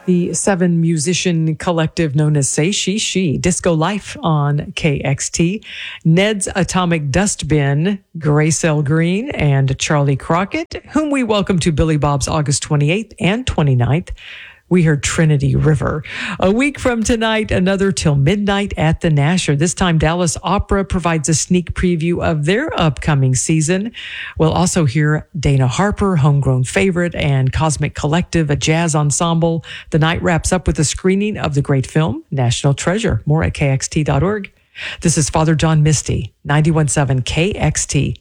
The 7-musician collective known as Say She, Disco Life on KXT, Ned's Atomic Dustbin, Graycell Green, and Charlie Crockett, whom we welcome to Billy Bob's August 28th and 29th. We heard Trinity River. A week from tonight, another Till Midnight at the Nasher. This time, Dallas Opera provides a sneak preview of their upcoming season. We'll also hear Dana Harper, Homegrown Favorite, and Cosmic Collective, a jazz ensemble. The night wraps up with a screening of the great film, National Treasure. More at KXT.org. This is Father John Misty, 91.7 KXT,